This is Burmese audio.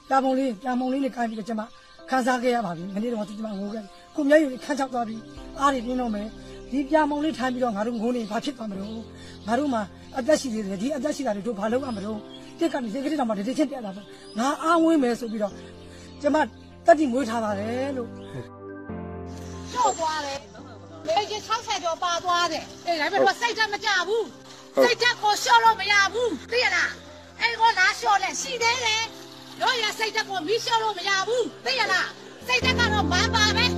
ပြာမုံလေးနဲ့ကိုင်းပြီးတော့ကျွန်မခန်းစားခဲ့ရပါပြီမနေ့တော့ကျွန်မငိုခဲ့ကိုမျက်ရည်ခန်းချောက်သွားပြီးအားတွေပြင်းတော့မယ်ဒီပြာမုံလေးထိုင်ပြီးတော့ငါတို့ငိုနေဘာဖြစ်သွားမလို့ငါတို့မှာအသက်ရှိသေးတယ်ဒီအသက်ရှိတာတွေတို့ဘာလုပ်ရမလို့တက်ကနေစိတ်ကလေးတောင်မှတတိချင်းပြတာပေါ့ငါအားဝင်းမယ်ဆိုပြီးတော့ကျွန်မတက်တိမွေးထားပါတယ်လို့ကျော်သွားတယ်လေကြီး60ကျော်ပါသွားတယ်အေးဒါပေမဲ့စိတ်ဓာတ်မကြဘူးစိတ်ဓာတ်ကိုလျှော့လို့မရဘူးသိရလားအဲ့ကောလားလျှော့လဲရှိသေးတယ်တို့ရစိတ်ဓာတ်ကိုမီးလျှော့လို့မရဘူးသိရလားစိတ်ဓာတ်ကတော့မန်ပါပဲ